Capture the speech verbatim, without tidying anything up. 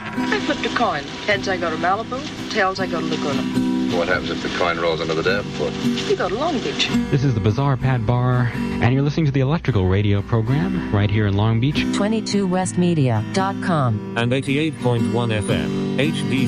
I flipped a coin. Heads, I go to Malibu. Tails, I go to Laguna. What happens if the coin rolls under the Davenport? You go to Long Beach. This is the Bazaar Pat Bar, and you're listening to the Electrical Radio program right here in Long Beach. twenty-two west media dot com and eighty-eight point one F M, H D